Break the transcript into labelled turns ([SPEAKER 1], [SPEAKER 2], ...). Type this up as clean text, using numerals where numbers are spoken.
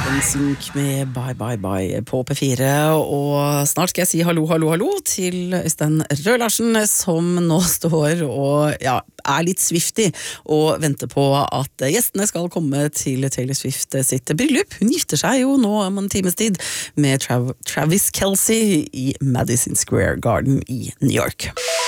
[SPEAKER 1] Synk med Bye Bye Bye på P4, og snart skal jeg si hallo, hallo, hallo til Øystein Røe Larsen, som nå står og er litt swifty og venter på at gjestene skal komme til Taylor Swift sitt bryllup. Hun gifter seg jo nå om en times tid med Travis Kelce i Madison Square Garden i New York.